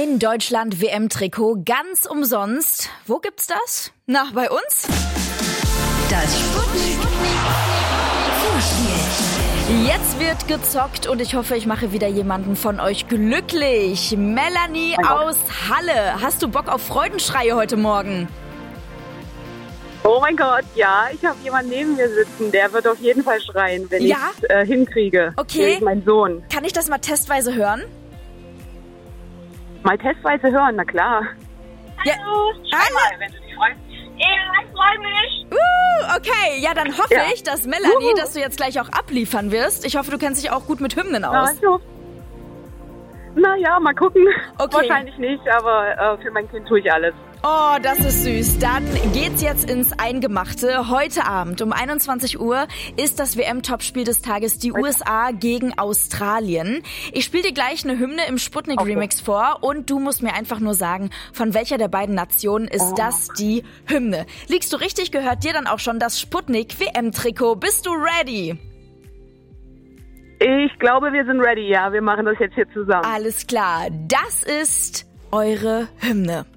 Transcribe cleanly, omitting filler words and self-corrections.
Ein Deutschland-WM-Trikot ganz umsonst. Wo gibt's das? Na, bei uns? Das Sputnik Vorspiel. Jetzt wird gezockt und ich hoffe, ich mache wieder jemanden von euch glücklich. Melanie aus Halle. Hast du Bock auf Freudenschreie heute Morgen? Oh mein Gott, ja, ich habe jemanden neben mir sitzen, der wird auf jeden Fall schreien, wenn ich es hinkriege. Okay. Der ist mein Sohn. Kann ich das mal testweise hören? Mal testweise hören, na klar. Hallo. Schrei mal, wenn du dich freust. Ja, ich freue mich. Okay, ja, dann hoffe ich, dass Melanie, dass du jetzt gleich auch abliefern wirst. Ich hoffe, du kennst dich auch gut mit Hymnen aus. Naja, mal gucken. Okay. Wahrscheinlich nicht, aber für mein Kind tue ich alles. Oh, das ist süß. Dann geht's jetzt ins Eingemachte. Heute Abend um 21 Uhr ist das WM-Topspiel des Tages, die USA gegen Australien. Ich spiele dir gleich eine Hymne im Sputnik-Remix vor und du musst mir einfach nur sagen, von welcher der beiden Nationen ist das die Hymne. Liegst du richtig, gehört dir dann auch schon das Sputnik-WM-Trikot. Bist du ready? Ich glaube, wir sind ready, ja. Wir machen das jetzt hier zusammen. Alles klar. Das ist eure Hymne.